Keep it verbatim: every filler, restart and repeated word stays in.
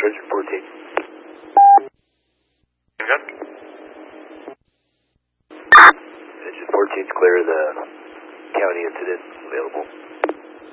Sergeant fourteen. Good. Engine fourteen's clear of the county incident available.